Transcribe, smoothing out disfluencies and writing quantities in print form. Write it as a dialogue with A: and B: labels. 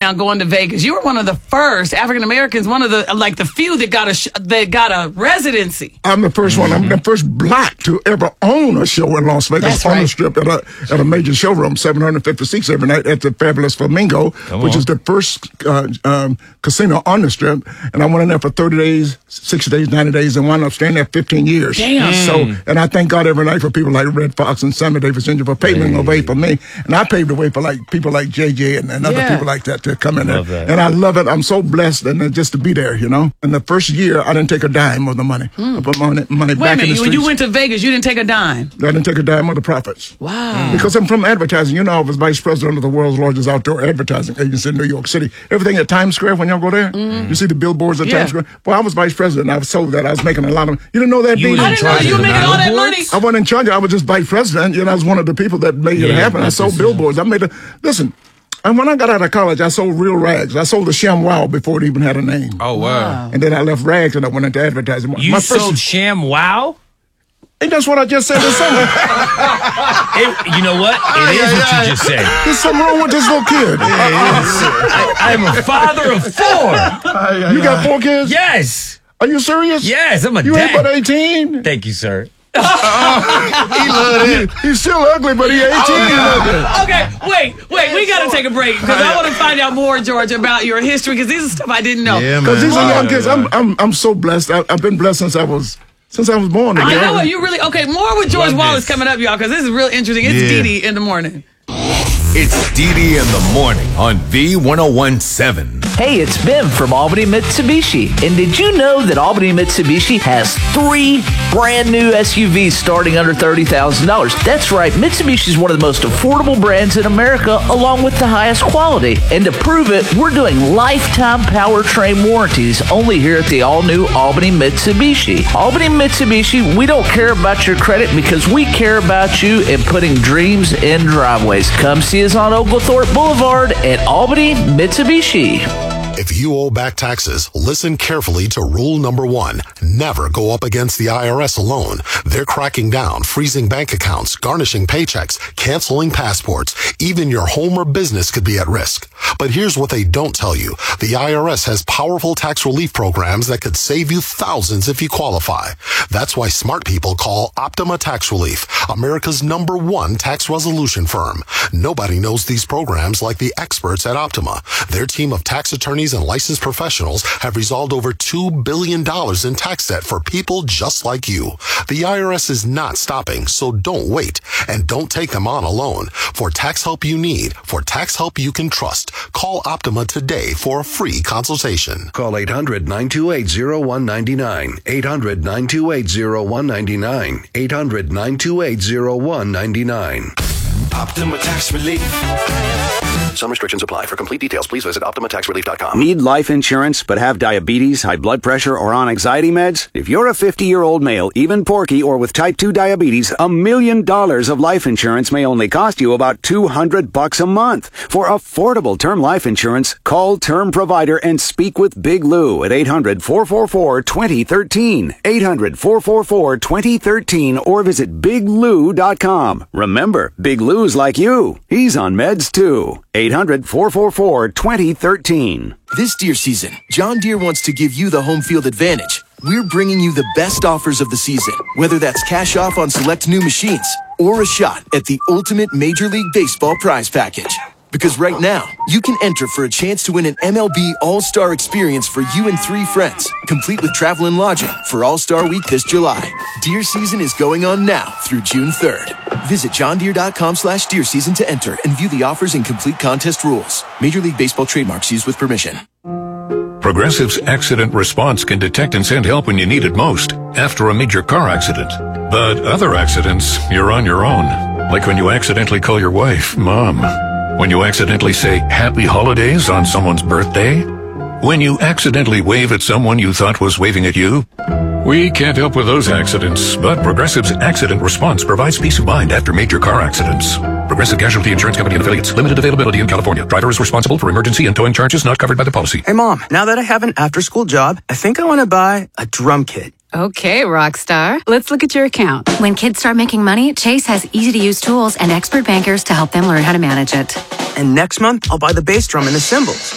A: now going to Vegas. You were one of the first African Americans, one of the few that got a residency.
B: I'm the first one. I'm the first black to ever own a show in Las Vegas on the Strip at a major showroom, 750 seats every night at the Fabulous Flamingo, which is the first casino on the Strip. And I went in there for 30 days, 60 days, 90 days, and wound up staying there 15 years.
A: Damn.
B: So, and I thank God every night for people like Red Fox and Sammy Davis Jr. for paving the way for me. And I paved the way for people like JJ and other people like that to come in there. And I love it. I'm so blessed and just to be there, you know. In the first year, I didn't take a dime of the money. I put money back in the streets.
A: When you went to Vegas, you didn't take a dime?
B: I didn't take a dime of the profits.
A: Wow.
B: Because I'm from advertising. You know, I was vice president of the world's largest outdoor advertising agency in New York City. Everything at Times Square, when y'all go there, you see the billboards at Times Square? Well, I was vice president. I was told that I was making a lot of. You didn't know that,
A: I didn't know you were making all that money.
B: I wasn't in charge. I was just vice president. You know, I was one of the people that made it happen. I sold billboards. Listen. And when I got out of college, I sold real rags. I sold the ShamWow before it even had a name.
C: Oh, wow.
B: And then I left rags and I went into advertising.
C: You sold ShamWow?
B: And that's what I just said this summer.
C: You know what? It is what you just said.
B: There's something wrong with this little kid.
C: I'm a father of 4.
B: You got 4 kids?
C: Yes.
B: Are you serious?
C: Yes, I'm a
B: You
C: dad.
B: ain't but 18?
C: Thank you, sir.
B: He loved it. He's still ugly, but he's 18.
A: Okay, wait. We got to take a break because I want to find out more, George, about your history because these are stuff I didn't know.
D: Yeah,
B: because these are young kids. I'm so blessed. I've been blessed since I was born.
A: I know it. You really more with George Wallace coming up, y'all, because this is real interesting. It's Dee Dee in the morning.
E: It's Dee Dee in the morning on V1017.
F: Hey, it's Bim from Albany Mitsubishi. And did you know that Albany Mitsubishi has 3 brand new SUVs starting under $30,000? That's right, Mitsubishi is one of the most affordable brands in America, along with the highest quality. And to prove it, we're doing lifetime powertrain warranties only here at the all-new Albany Mitsubishi. Albany Mitsubishi, we don't care about your credit because we care about you and putting dreams in driveways. Come see us on Oglethorpe Boulevard at Albany Mitsubishi.
G: If you owe back taxes, listen carefully to rule number 1. Never go up against the IRS alone. They're cracking down, freezing bank accounts, garnishing paychecks, canceling passports. Even your home or business could be at risk. But here's what they don't tell you. The IRS has powerful tax relief programs that could save you thousands if you qualify. That's why smart people call Optima Tax Relief, America's #1 tax resolution firm. Nobody knows these programs like the experts at Optima. Their team of tax attorneys and licensed professionals have resolved over $2 billion in tax debt for people just like you. The IRS is not stopping, so don't wait. And don't take them on alone. For tax help you need, for tax help you can trust, call Optima today for a free consultation.
H: Call 800-928-0199. 800-928-0199. 800-928-0199.
I: Optima Tax Relief. Some restrictions apply. For complete details, please visit OptimaTaxRelief.com.
J: Need life insurance but have diabetes, high blood pressure, or on anxiety meds? If you're a 50-year-old male, even porky, or with type 2 diabetes, $1 million of life insurance may only cost you about $200 a month. For affordable term life insurance, call Term Provider and speak with Big Lou at 800-444-2013. 800-444-2013 or visit BigLou.com. Remember, Big Lou's like you. He's on meds too. 800-444-2013.
K: This deer season, John Deere wants to give you the home field advantage. We're bringing you the best offers of the season, whether that's cash off on select new machines or a shot at the ultimate Major League Baseball prize package. Because right now, you can enter for a chance to win an MLB All-Star experience for you and 3 friends, complete with travel and lodging for All-Star Week this July. Deer season is going on now through June 3rd. Visit johndeere.com/deer season to enter and view the offers and complete contest rules. Major League Baseball trademarks used with permission.
L: Progressive's accident response can detect and send help when you need it most, after a major car accident. But other accidents, you're on your own. Like when you accidentally call your wife, Mom. When you accidentally say Happy Holidays on someone's birthday? When you accidentally wave at someone you thought was waving at you? We can't help with those accidents, but Progressive's accident response provides peace of mind after major car accidents. Progressive Casualty Insurance Company and Affiliates. Limited availability in California. Driver is responsible for emergency and towing charges not covered by the policy.
M: Hey, Mom, now that I have an after-school job, I think I want to buy a drum kit.
N: Okay, Rockstar. Let's look at your account.
O: When kids start making money, Chase has easy-to-use tools and expert bankers to help them learn how to manage it.
M: And next month, I'll buy the bass drum and the cymbals.